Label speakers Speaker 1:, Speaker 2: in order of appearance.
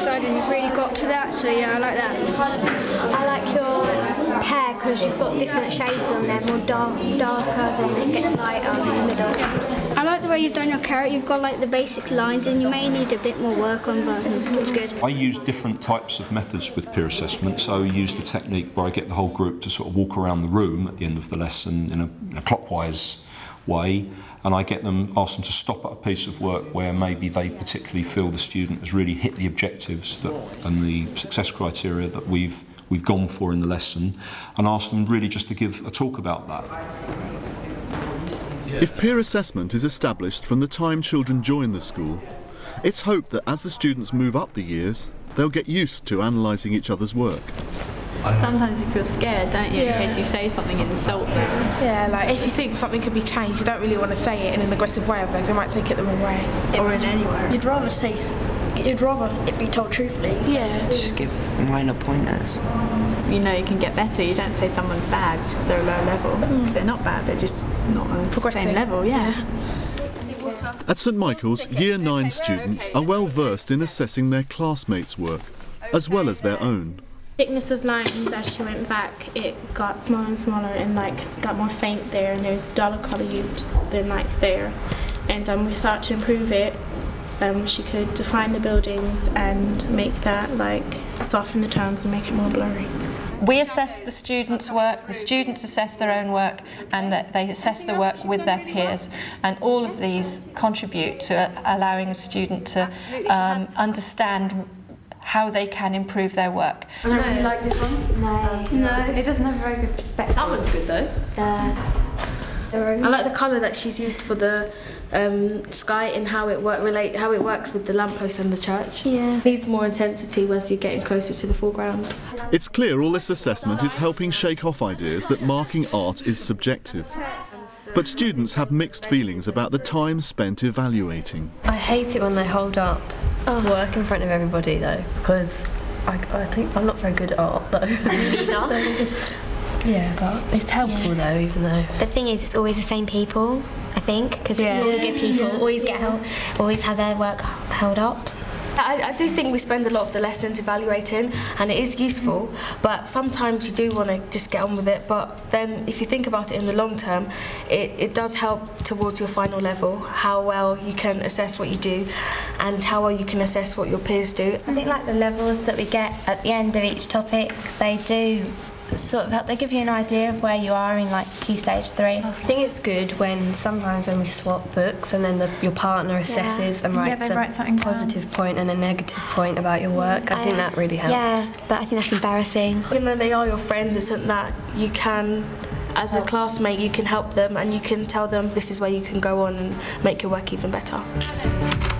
Speaker 1: side and you've really got to that, so yeah, I like that.
Speaker 2: I like your pear because you've got different shades on there, more darker, then it gets lighter in the middle.
Speaker 1: I like the way you've done your carrot. You've got like the basic lines and you may need a bit more work on, but it's good.
Speaker 3: I use different types of methods with peer assessment, so I use the technique where I get the whole group to sort of walk around the room at the end of the lesson in a clockwise way, and I ask them to stop at a piece of work where maybe they particularly feel the student has really hit the objectives and the success criteria that we've gone for in the lesson, and ask them really just to give a talk about that.
Speaker 4: If peer assessment is established from the time children join the school, it's hoped that as the students move up the years, they'll get used to analysing each other's work.
Speaker 5: Sometimes you feel scared, don't you, in case you say something and insult them.
Speaker 6: Yeah, like if you think something could be changed, you don't really want to say it in an aggressive way, otherwise they might take it the wrong way.
Speaker 5: Or in any way.
Speaker 7: You'd rather it be told truthfully.
Speaker 6: Yeah.
Speaker 8: Just give minor pointers.
Speaker 5: You know you can get better. You don't say someone's bad just because they're a low level. Because they're not bad, they're just not on the same level, yeah.
Speaker 4: At St Michael's, Year 9 students are well versed in assessing their classmates' work, as well as their own.
Speaker 9: Thickness of lines, as she went back, it got smaller and smaller and got more faint there, and there was duller colour used than there. And we thought to improve it, she could define the buildings and make that soften the tones and make it more blurry.
Speaker 10: We assess the students' work, the students assess their own work, and that they assess the work with their peers. And all of these contribute to allowing a student to understand how they can improve their work.
Speaker 5: I don't really like this one.
Speaker 2: No.
Speaker 5: It doesn't have a very good perspective. That one's good though.
Speaker 11: I like the colour that she's used for the sky and how it works with the lamppost and the church.
Speaker 2: Yeah.
Speaker 11: It needs more intensity as you're getting closer to the foreground.
Speaker 4: It's clear all this assessment is helping shake off ideas that marking art is subjective. But students have mixed feelings about the time spent evaluating.
Speaker 12: I hate it when they hold up work in front of everybody though, because I think I'm not very good at art though. So but it's helpful though, even though.
Speaker 2: The thing is, it's always the same people, I think, because all the good people always have their work held up.
Speaker 11: I do think we spend a lot of the lessons evaluating, and it is useful, but sometimes you do want to just get on with it. But then if you think about it in the long term, it does help towards your final level, how well you can assess what you do and how well you can assess what your peers do.
Speaker 2: I think the levels that we get at the end of each topic, they do sort of help, they give you an idea of where you are in Key Stage 3.
Speaker 12: I think it's good sometimes when we swap books and then your partner assesses and writes a positive point and a negative point about your work. I think that really helps.
Speaker 2: Yeah, but I think that's embarrassing.
Speaker 11: Even though they are your friends, isn't that you can, as a classmate, you can help them and you can tell them this is where you can go on and make your work even better.